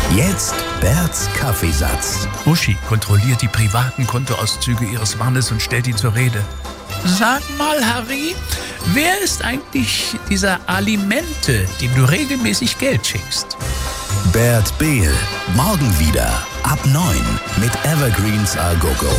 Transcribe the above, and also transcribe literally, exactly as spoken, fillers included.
Jetzt Berts Kaffeesatz. Uschi kontrolliert die privaten Kontoauszüge ihres Mannes und stellt ihn zur Rede. Sag mal, Harry, wer ist eigentlich dieser Alimente, dem du regelmäßig Geld schickst? Bert Behl, morgen wieder ab neun mit Evergreens A Go Go.